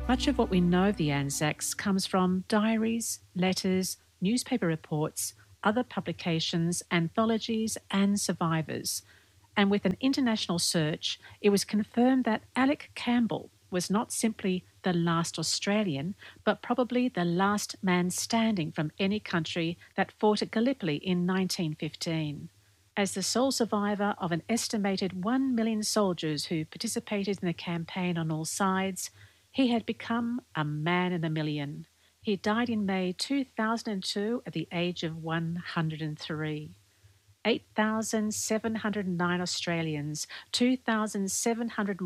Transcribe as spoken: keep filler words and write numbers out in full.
Much of what we know of the Anzacs comes from diaries, letters, newspaper reports, other publications, anthologies, and survivors. And with an international search, it was confirmed that Alec Campbell was not simply the last Australian, but probably the last man standing from any country that fought at Gallipoli in nineteen fifteen. As the sole survivor of an estimated one million soldiers who participated in the campaign on all sides, he had become a man in a million. He died in May two thousand two at the age of one hundred three. eight thousand seven hundred nine Australians, two thousand seven hundred